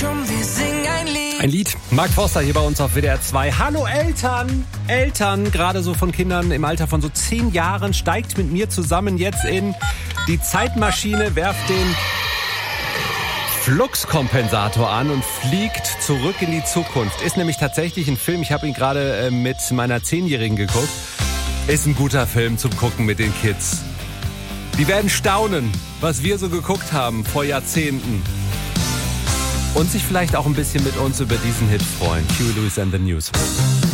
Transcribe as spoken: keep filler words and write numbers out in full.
Komm, wir singen ein Lied. Ein Lied. Mark Forster hier bei uns auf W D R zwei. Hallo Eltern! Eltern, gerade so von Kindern im Alter von so zehn Jahren, steigt mit mir zusammen jetzt in die Zeitmaschine, werft den Fluxkompensator an und fliegt zurück in die Zukunft. Ist nämlich tatsächlich ein Film, ich habe ihn gerade äh, mit meiner Zehnjährigen geguckt. Ist ein guter Film zum Gucken mit den Kids. Die werden staunen, was wir so geguckt haben vor Jahrzehnten. Und sich vielleicht auch ein bisschen mit uns über diesen Hit freuen. Huey Lewis and the News.